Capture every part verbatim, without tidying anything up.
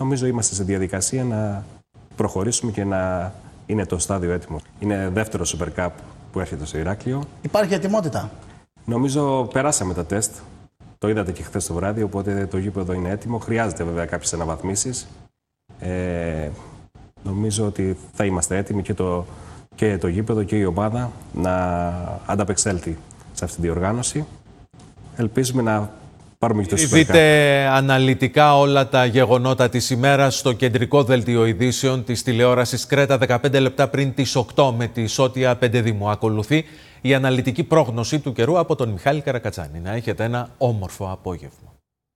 νομίζω είμαστε σε διαδικασία να προχωρήσουμε και να είναι το στάδιο έτοιμο. Είναι δεύτερο Super Cup που έρχεται στο Ηράκλειο. Υπάρχει ετοιμότητα? Νομίζω περάσαμε τα τεστ. Το είδατε και χθες το βράδυ, οπότε το γήπεδο είναι έτοιμο. Χρειάζεται βέβαια κάποιες αναβαθμίσεις. Ε, νομίζω ότι θα είμαστε έτοιμοι και το, και το γήπεδο και η ομάδα να ανταπεξέλθει σε αυτή τη διοργάνωση. Ελπίζουμε να πάρουμε και το Super Cup. Δείτε αναλυτικά όλα τα γεγονότα της ημέρας στο κεντρικό δελτίο ειδήσεων της τηλεόρασης Κρέτα δεκαπέντε λεπτά πριν τις οκτώ με τη Σώτια Πεντεδήμου. Ακολουθεί η αναλυτική πρόγνωση του καιρού από τον Μιχάλη Καρακατσάνη. Να έχετε ένα όμορφο απόγευμα.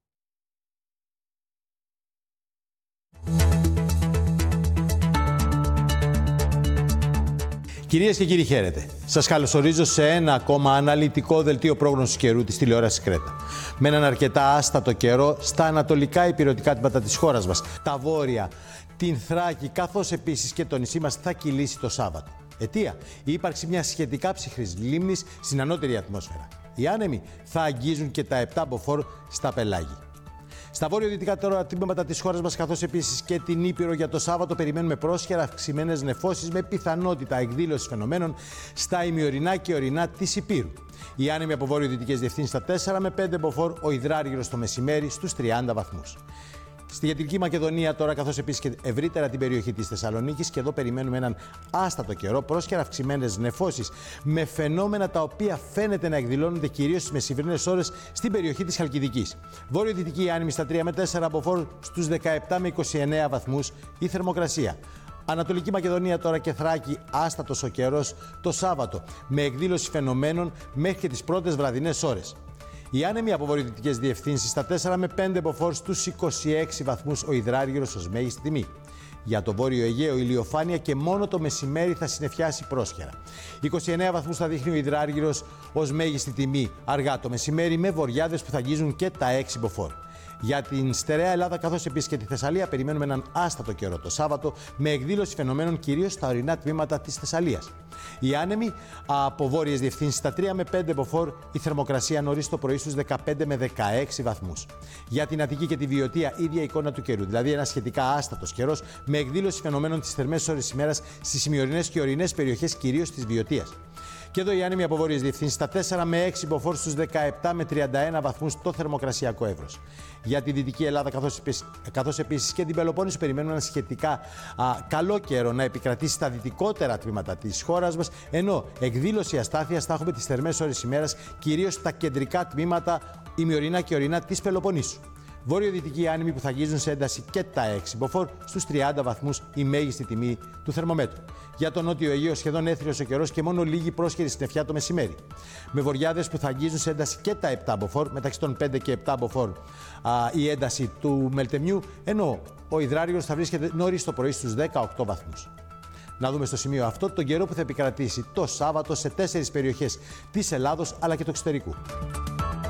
Κυρίες και κύριοι, χαίρετε. Σας καλωσορίζω σε ένα ακόμα αναλυτικό δελτίο πρόγνωσης καιρού της τηλεόρασης Κρέτα. Με έναν αρκετά άστατο καιρό στα ανατολικά υπηρετικά τμήματα της χώρας μας, τα βόρεια, την Θράκη, καθώς επίσης και το νησί μας θα κυλήσει το Σάββατο. Αιτία, η ύπαρξη μιας σχετικά ψυχρής λίμνης στην ανώτερη ατμόσφαιρα. Οι άνεμοι θα αγγίζουν και τα επτά μποφόρ στα πελάγη. Στα βόρειο-δυτικά τώρα τμήματα της χώρας μας, καθώς επίσης και την Ήπειρο, για το Σάββατο περιμένουμε πρόσχερα αυξημένες νεφώσεις με πιθανότητα εκδήλωσης φαινομένων στα ημιορεινά και ορεινά της Υπήρου. Οι άνεμοι από βόρειο-δυτικές διευθύνσεις στα τέσσερα με πέντε μποφόρ, ο υδράργυρος το μεσημέρι στους τριάντα βαθμούς. Στη Κεντρική Μακεδονία τώρα, καθώς επίσης και ευρύτερα την περιοχή της Θεσσαλονίκης, και εδώ περιμένουμε έναν άστατο καιρό, πρόσχερα αυξημένες νεφώσεις με φαινόμενα τα οποία φαίνεται να εκδηλώνονται κυρίως στις μεσημβρινές ώρες στην περιοχή της Χαλκιδικής. Βόρειο-δυτική άνεμη στα τρία με τέσσερα μποφόρ, στους δεκαεπτά με είκοσι εννέα βαθμούς η θερμοκρασία. Ανατολική Μακεδονία τώρα και Θράκη, άστατος ο καιρός το Σάββατο, με εκδήλωση φαινομένων μέχρι και τις πρώτες βραδινές ώρες. Οι άνεμοι από βορειοδυτικές διευθύνσεις στα τέσσερα με πέντε μποφόρ, στους είκοσι έξι βαθμούς ο υδράργυρος ως μέγιστη τιμή. Για το βόρειο Αιγαίο ηλιοφάνεια και μόνο το μεσημέρι θα συννεφιάσει πρόσχερα. είκοσι εννέα βαθμούς θα δείχνει ο υδράργυρος ως μέγιστη τιμή αργά το μεσημέρι, με βοριάδες που θα αγγίζουν και τα έξι μποφόρ. Για την στερεά Ελλάδα, καθώς επίσης και τη Θεσσαλία, περιμένουμε έναν άστατο καιρό το Σάββατο, με εκδήλωση φαινομένων κυρίως στα ορεινά τμήματα της Θεσσαλίας. Οι άνεμοι από βόρειες διευθύνσεις στα τρία με πέντε μποφόρ, η θερμοκρασία νωρίς το πρωί στους δεκαπέντε με δεκαέξι βαθμούς. Για την Αττική και τη Βιωτία, ίδια εικόνα του καιρού, δηλαδή ένα σχετικά άστατος καιρός, με εκδήλωση φαινομένων τις θερμές ώρες ημέρας στις ημιορεινές και ορεινές περιοχές κυρίως της Βιωτίας. Και εδώ οι άνεμοι από βόρειες διευθύνσεις στα τέσσερα με έξι μποφόρ, στους δεκαεπτά με τριάντα ένα βαθμούς το θερμοκρασιακό εύρος. Για τη Δυτική Ελλάδα, καθώς, καθώς επίσης και την Πελοπόννησο, περιμένουμε ένα σχετικά α, καλό καιρό να επικρατήσει στα δυτικότερα τμήματα της χώρας μας, ενώ εκδήλωση αστάθειας θα έχουμε τις θερμές ώρες ημέρας κυρίως στα κεντρικά τμήματα ημιορεινά και ορεινά της Πελοποννήσου. Βόρειο-δυτικοί άνεμοι που θα αγγίζουν σε ένταση και τα έξι μποφόρ, στους τριάντα βαθμούς η μέγιστη τιμή του θερμομέτρου. Για τον νότιο Αιγαίο σχεδόν έθριος ο καιρός και μόνο λίγη πρόσχερη συννεφιά το μεσημέρι. Με βοριάδες που θα αγγίζουν σε ένταση και τα επτά μποφόρ, μεταξύ των πέντε και επτά μποφόρ α, η ένταση του μελτεμιού, ενώ ο υδράργυρος θα βρίσκεται νωρίς το πρωί στους δεκαοκτώ βαθμούς. Να δούμε στο σημείο αυτό τον καιρό που θα επικρατήσει το Σάββατο σε τέσσερις περιοχές της Ελλάδος αλλά και του εξωτερικού.